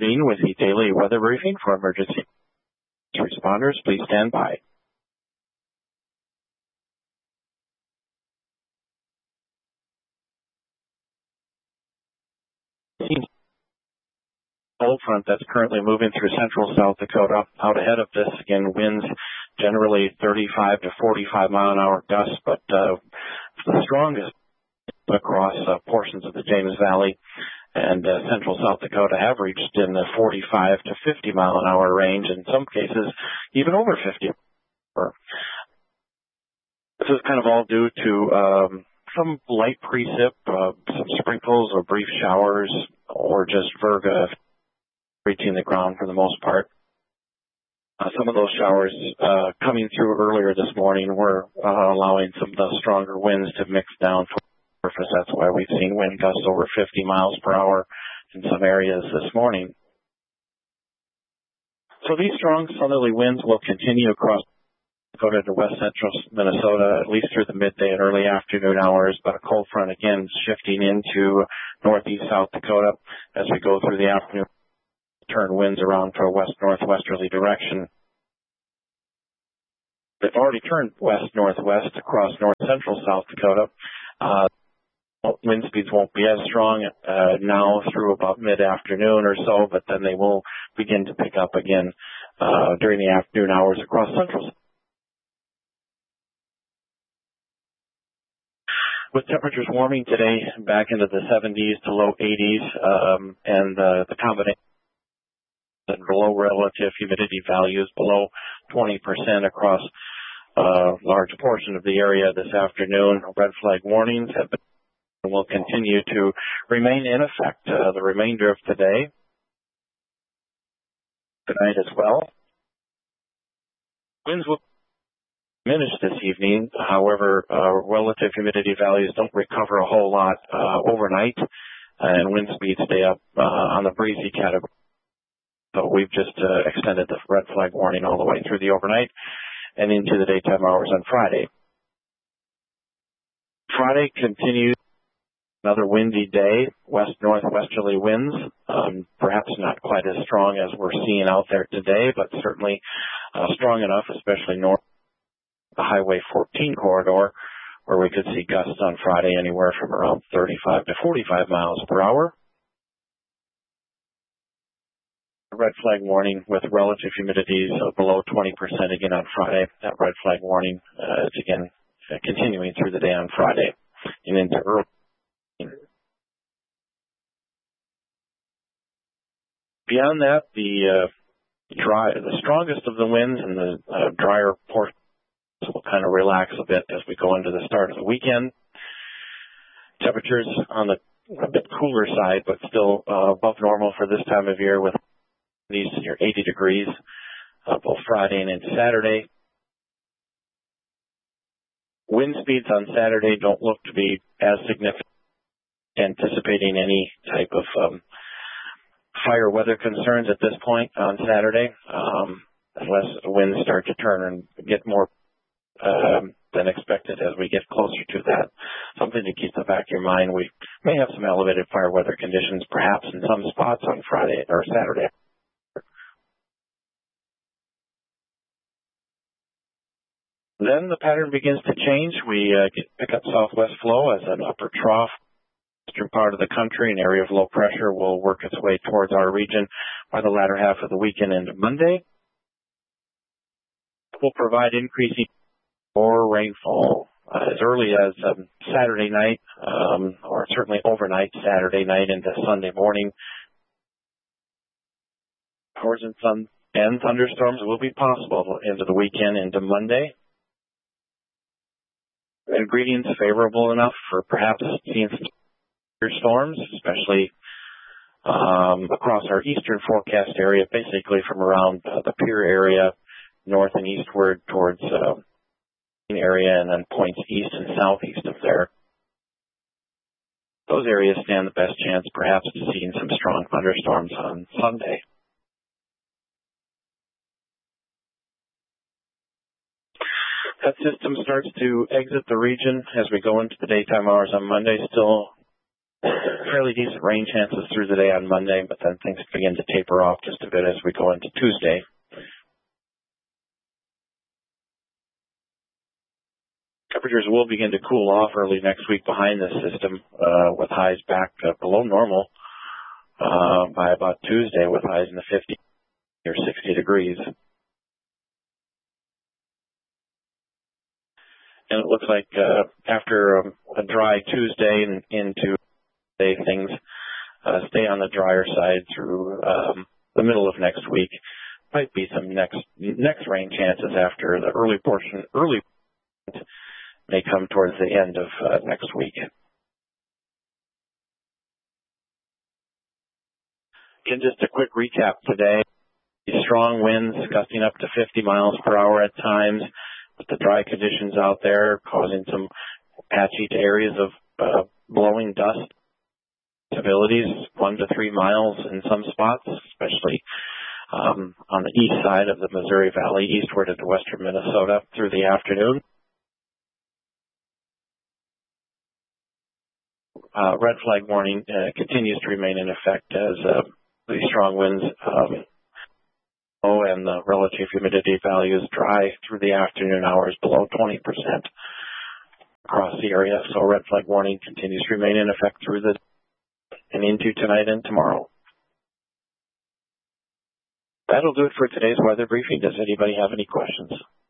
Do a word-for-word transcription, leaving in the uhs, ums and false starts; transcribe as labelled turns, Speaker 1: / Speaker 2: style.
Speaker 1: Jardine with the daily weather briefing for emergency responders. Please stand by. Cold front that's currently moving through central South Dakota. Out ahead of this, again, winds generally thirty-five to forty-five mile an hour gusts, but uh, the strongest across uh, portions of the James Valley and uh, central South Dakota have reached in the forty-five to fifty mile an hour range, in some cases even over fifty. This is kind of all due to um, some light precip, uh, some sprinkles or brief showers, or just virga reaching the ground for the most part. Uh, some of those showers uh, coming through earlier this morning were uh, allowing some of the stronger winds to mix down to the surface. That's why we've seen wind gusts over fifty miles per hour in some areas this morning. So these strong southerly winds will continue across Dakota to west central Minnesota, at least through the midday and early afternoon hours, but a cold front again shifting into northeast South Dakota as we go through the afternoon. Turn winds around to a west-northwesterly direction. They've already turned west-northwest across north-central South Dakota. Uh, wind speeds won't be as strong uh, now through about mid-afternoon or so, but then they will begin to pick up again uh, during the afternoon hours across central. With temperatures warming today back into the seventies to low eighties, um, and uh, the combination and below relative humidity values below twenty percent across a uh, large portion of the area this afternoon. Red flag warnings have been and will continue to remain in effect uh, the remainder of today, tonight as well. Winds will diminish this evening. However, uh, relative humidity values don't recover a whole lot uh, overnight, and wind speeds stay up uh, on the breezy category. So we've just uh, extended the red flag warning all the way through the overnight and into the daytime hours on Friday. Friday continues another windy day, west-northwesterly winds, um, perhaps not quite as strong as we're seeing out there today, but certainly uh, strong enough, especially north of the Highway fourteen corridor, where we could see gusts on Friday anywhere from around thirty-five to forty-five miles per hour. Red flag warning with relative humidities of below twenty percent again on Friday. That red flag warning uh, is again uh, continuing through the day on Friday and into early. Beyond that, the uh, dry, the strongest of the winds and the uh, drier portions will kind of relax a bit as we go into the start of the weekend. Temperatures on the a bit cooler side, but still uh, above normal for this time of year, with these near eighty degrees, uh, both Friday and into Saturday. Wind speeds on Saturday don't look to be as significant, anticipating any type of um, fire weather concerns at this point on Saturday, um, unless the winds start to turn and get more um, than expected as we get closer to that. Something to keep in the back of your mind. We may have some elevated fire weather conditions, perhaps in some spots on Friday or Saturday. Then the pattern begins to change. We uh, get, pick up southwest flow as an upper trough. Eastern part of the country, an area of low pressure, will work its way towards our region by the latter half of the weekend into Monday. It will provide increasing or rainfall uh, as early as um, Saturday night, um, or certainly overnight Saturday night into Sunday morning. Showers and sun and thunderstorms will be possible into the weekend into Monday. Ingredients favorable enough for perhaps seeing some storms, especially um, across our eastern forecast area, basically from around uh, the Pier area, north and eastward towards uh, area, and then points east and southeast of there. Those areas stand the best chance, perhaps, of seeing some strong thunderstorms on Sunday. That system starts to exit the region as we go into the daytime hours on Monday. Still fairly decent rain chances through the day on Monday, but then things begin to taper off just a bit as we go into Tuesday. Temperatures will begin to cool off early next week behind this system, uh, with highs back uh, below normal uh, by about Tuesday, with highs in the fifty or sixty degrees. And it looks like uh, after a, a dry Tuesday and into day, things uh, stay on the drier side through um, the middle of next week. Might be some next next rain chances after the early portion. Early may come towards the end of uh, next week. Again, just a quick recap today. Strong winds gusting up to fifty miles per hour at times, with the dry conditions out there causing some patchy areas of uh, blowing dust. Stabilities one to three miles in some spots, especially um, on the east side of the Missouri Valley, eastward into western Minnesota through the afternoon. Uh, red flag warning uh, continues to remain in effect as uh, these strong winds um, oh, and the relative humidity values dry through the afternoon hours below twenty percent across the area. So red flag warning continues to remain in effect through the and into tonight and tomorrow. That'll do it for today's weather briefing. Does anybody have any questions?